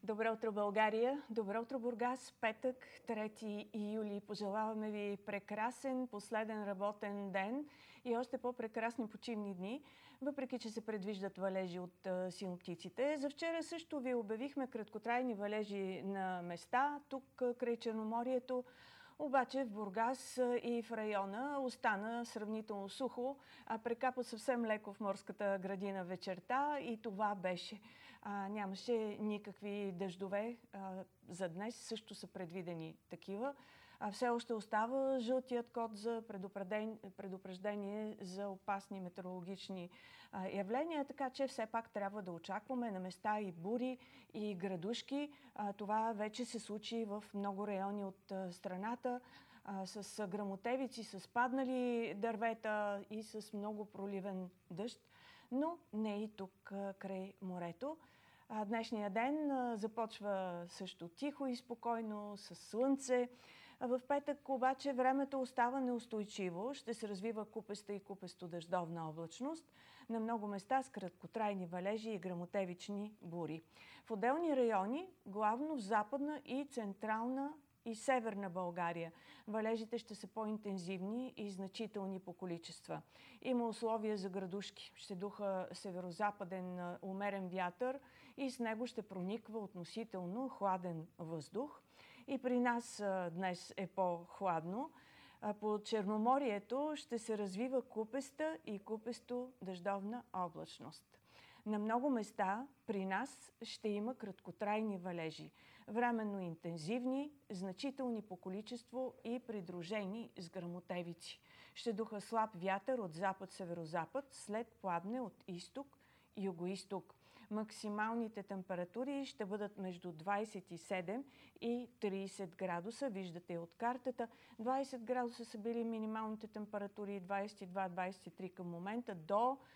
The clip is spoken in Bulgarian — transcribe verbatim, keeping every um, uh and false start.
Добро утро, България! Добро утро, Бургас! Петък, трети юли. Пожелаваме ви прекрасен последен работен ден и още по-прекрасни почивни дни, въпреки че се предвиждат валежи от а, синоптиците. За вчера също ви обявихме краткотрайни валежи на места, тук а, край Черноморието. Обаче в Бургас и в района остана сравнително сухо, а прекапа съвсем леко в морската градина вечерта и това беше. А, нямаше никакви дъждове. А, за днес също са предвидени такива. А все още остава жълтият код за предупреждение за опасни метеорологични а, явления, така че все пак трябва да очакваме на места и бури, и градушки. А, това вече се случи в много райони от а, страната, а, с гръмотевици, с паднали дървета и с много проливен дъжд, но не и тук а, край морето. А, днешния ден а, започва също тихо и спокойно, с слънце. В петък обаче времето остава неустойчиво. Ще се развива купеста и купесто-дъждовна облачност. На много места с краткотрайни валежи и гръмотевични бури. В отделни райони, главно в западна и централна и северна България, валежите ще са по-интензивни и значителни по количества. Има условия за градушки. Ще духа северо-западен умерен вятър и с него ще прониква относително хладен въздух. И при нас днес е по-хладно. По Черноморието ще се развива купеста и купесто-дъждовна облачност. На много места при нас ще има краткотрайни валежи, временно интензивни, значителни по количество и придружени с гръмотевици. Ще духа слаб вятър от запад-северозапад, след пладне от изток и югоизток. Максималните температури ще бъдат между двадесет и седем и тридесет градуса. Виждате от картата. двадесет градуса са били минималните температури, двадесет и два - двадесет и три към момента. До